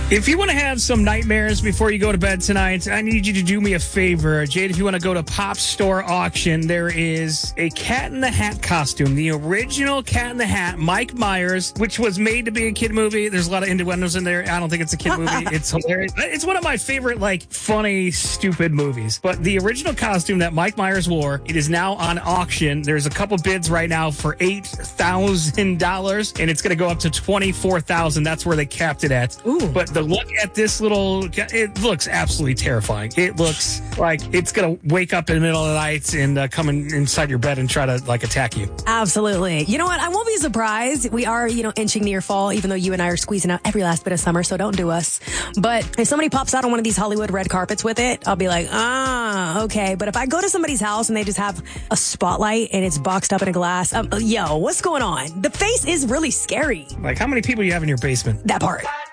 If you want to have some nightmares before you go to bed tonight, I need you to do me a favor. Jade, if you want to go to Pop Store Auction, there is a Cat in the Hat costume, the original Cat in the Hat, Mike Myers, which was made to be a kid movie. There's a lot of innuendos in there. I don't think it's a kid movie. It's hilarious. It's one of my favorite, funny, stupid movies. But the original costume that Mike Myers wore, it is now on auction. There's a couple bids right now for $8,000, and it's going to go up to $24,000. That's where they capped it at. Ooh. But the look at this it looks absolutely terrifying. It looks like it's going to wake up in the middle of the night and come inside your bed and try to attack you. Absolutely. You know what? I won't be surprised. We are, inching near fall, even though you and I are squeezing out every last bit of summer, so don't do us. But if somebody pops out on one of these Hollywood red carpets with it, I'll be like, okay. But if I go to somebody's house and they just have a spotlight and it's boxed up in a glass, what's going on? The face is really scary. Like, how many people do you have in your basement? That part.